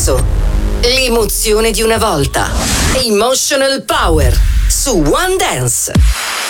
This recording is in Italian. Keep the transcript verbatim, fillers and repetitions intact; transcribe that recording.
adesso l'emozione di una volta. Emotional Power su One Dance.